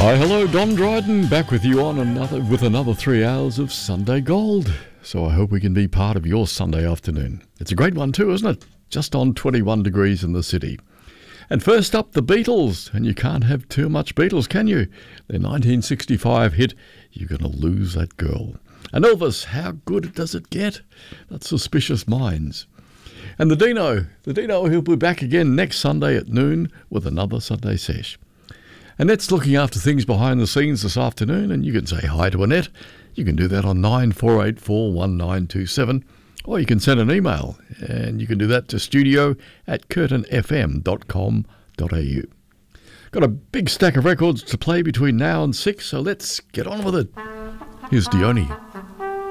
Hi, hello, Don Dryden, back with you on another 3 hours of Sunday Gold. So I hope we can be part of your Sunday afternoon. It's a great one too, isn't it? Just on 21 degrees in the city. And first up, the Beatles. And you can't have too much Beatles, can you? Their 1965 hit, You're Gonna Lose That Girl. And Elvis, How Good Does It Get? That's Suspicious Minds. And the Dino, he'll be back again next Sunday at noon with another Sunday Sesh. Annette's looking after things behind the scenes this afternoon, and you can say hi to Annette. You can do that on 94841927, or you can send an email, and you can do that to studio@curtinfm.com.au. Got a big stack of records to play between now and 6, so let's get on with it. Here's Dione.